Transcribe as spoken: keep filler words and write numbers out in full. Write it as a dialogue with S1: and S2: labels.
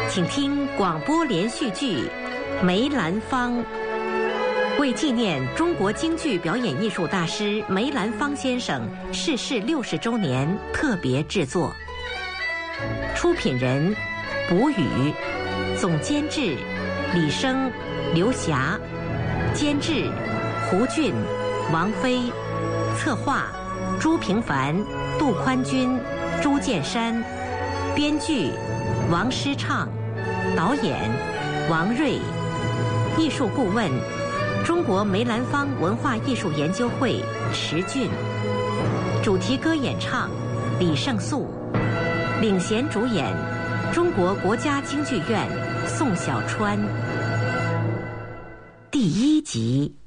S1: 请听广播连续剧《梅兰芳》，为纪念中国京剧表演艺术大师梅兰芳先生逝世六十周年特别制作。出品人卜宇，总监制李生、刘霞，监制胡俊、王菲，策划朱平凡、杜宽君、朱建山，编剧王诗畅，导演王瑞，艺术顾问中国梅兰芳文化艺术研究会池俊，主题歌演唱李胜素，领衔主演中国国家京剧院宋小川。第一集。